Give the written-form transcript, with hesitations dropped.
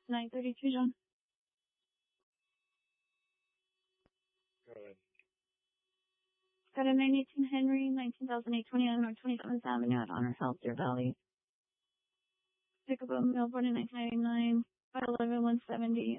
932, John. Go ahead. Got a 918 Henry, 19,829 North 27th Avenue at Honor Health, Deer Valley. Pickup of mail born in 1999, 511 170.